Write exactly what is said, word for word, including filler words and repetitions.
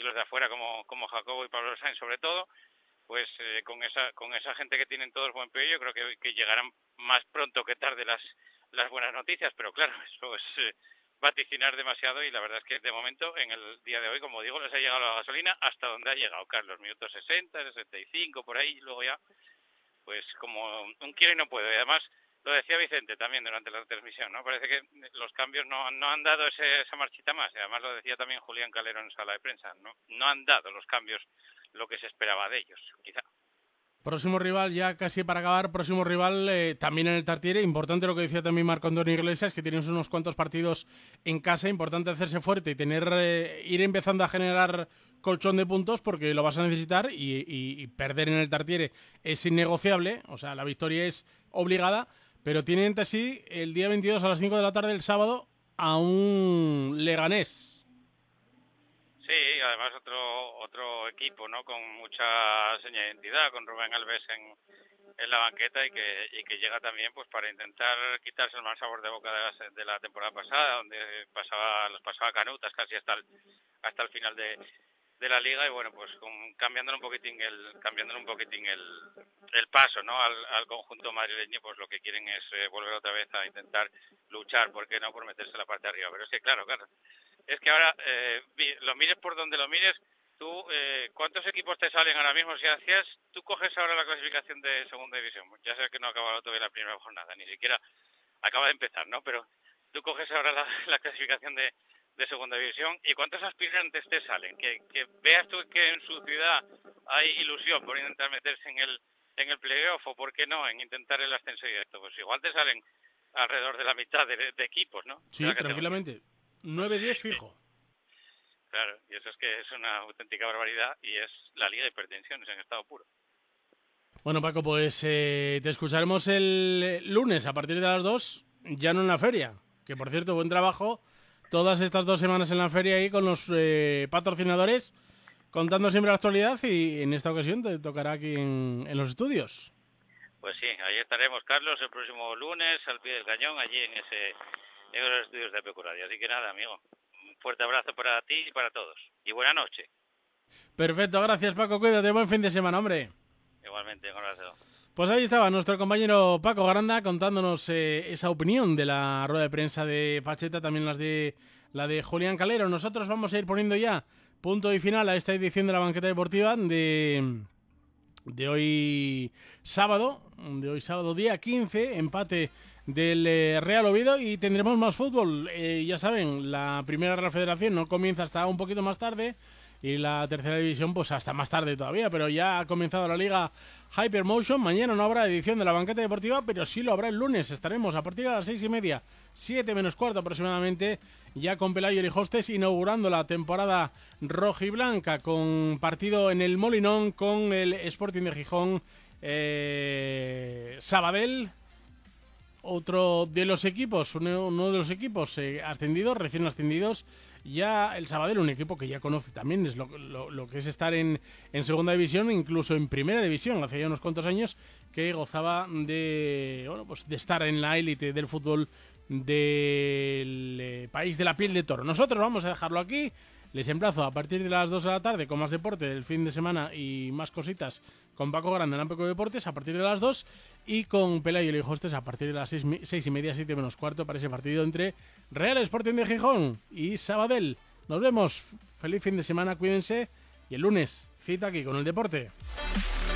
y los de afuera como, como Jacobo y Pablo Sainz sobre todo, pues eh, con esa con esa gente que tienen todos buen pie, yo creo que, que llegarán más pronto que tarde las las buenas noticias, pero claro, eso es eh, vaticinar demasiado y la verdad es que de momento en el día de hoy, como digo, les ha llegado la gasolina hasta donde ha llegado, Carlos, minutos sesenta, sesenta y cinco, por ahí, y luego ya, pues como un quiero y no puedo, y además lo decía Vicente también durante la transmisión, ¿no? Parece que los cambios no, no han dado ese, esa marchita más, y además lo decía también Julián Calero en sala de prensa, ¿no? No han dado los cambios lo que se esperaba de ellos, quizá. Próximo rival, ya casi para acabar, próximo rival eh, también en el Tartiere. Importante lo que decía también Marco Antonio Iglesias, que tienes unos cuantos partidos en casa, importante hacerse fuerte y tener eh, ir empezando a generar colchón de puntos porque lo vas a necesitar y, y, y perder en el Tartiere es innegociable, o sea, la victoria es obligada, pero tiene ante sí el día veintidós a las cinco de la tarde el sábado a un Leganés. Sí, además otro otro equipo, ¿no? Con mucha seña de identidad, con Rubén Alves en, en la banqueta y que y que llega también pues para intentar quitarse el mal sabor de boca de la, de la temporada pasada, donde pasaba los pasaba canutas casi hasta el hasta el final de, de la liga y bueno, pues con, cambiándole un poquitín el cambiándole un poquitín el el paso, ¿no? Al, al conjunto madrileño, pues lo que quieren es eh, volver otra vez a intentar luchar, ¿por qué no? Por meterse en la parte de arriba, pero es que claro, claro. Es que ahora, eh, lo mires por donde lo mires, tú, eh, ¿cuántos equipos te salen ahora mismo? Si hacías, tú coges ahora la clasificación de segunda división, ya sé que no ha acabado todavía la primera jornada, ni siquiera acaba de empezar, ¿no? Pero tú coges ahora la, la clasificación de, de segunda división y ¿cuántos aspirantes te salen? Que, que veas tú que en su ciudad hay ilusión por intentar meterse en el en el playoff o, ¿por qué no?, en intentar el ascenso directo. Pues igual te salen alrededor de la mitad de, de equipos, ¿no? Sí, tranquilamente. nueve diez fijo. Claro, y eso es que es una auténtica barbaridad y es la liga de hipertensiones en estado puro. Bueno, Paco, pues eh, te escucharemos el lunes a partir de las dos, ya no en la feria. Que, por cierto, buen trabajo todas estas dos semanas en la feria ahí con los eh, patrocinadores, contando siempre la actualidad y en esta ocasión te tocará aquí en, en los estudios. Pues sí, ahí estaremos, Carlos, el próximo lunes al pie del cañón, allí en ese en los estudios de Apecuradio. Así que nada, amigo, un fuerte abrazo para ti y para todos. Y buena noche. Perfecto, gracias Paco, cuídate, buen fin de semana, hombre. Igualmente, un abrazo. Pues ahí estaba nuestro compañero Paco Garanda contándonos eh, esa opinión de la rueda de prensa de Pacheta, también las de la de Julián Calero. Nosotros vamos a ir poniendo ya punto y final a esta edición de la banqueta deportiva de, de hoy sábado, de hoy sábado día quince, empate del eh, Real Oviedo y tendremos más fútbol. Eh, ya saben, la primera Real Federación no comienza hasta un poquito más tarde y la tercera división pues hasta más tarde todavía, pero ya ha comenzado la liga Hypermotion. Mañana no habrá edición de la banqueta deportiva, pero sí lo habrá el lunes. Estaremos a partir de las seis y media, siete menos cuarto aproximadamente, ya con Pelayo Lijostes inaugurando la temporada rojiblanca con partido en el Molinón con el Sporting de Gijón, eh, Sabadell, otro de los equipos, uno, uno de los equipos eh, ascendidos, recién ascendidos. Ya el Sabadell, un equipo que ya conoce también es lo, lo, lo que es estar en, en segunda división, incluso en primera división, hace ya unos cuantos años que gozaba de, bueno, pues de estar en la élite del fútbol del eh, país de la piel de toro. Nosotros vamos a dejarlo aquí. Les emplazo a partir de las dos de la tarde con más deporte del fin de semana y más cositas con Paco Grande en Ampeco Deportes a partir de las dos y con Pelayo Lijostes a partir de las seis, seis y media, siete menos cuarto para ese partido entre Real Sporting de Gijón y Sabadell. Nos vemos. Feliz fin de semana, cuídense y el lunes cita aquí con el deporte.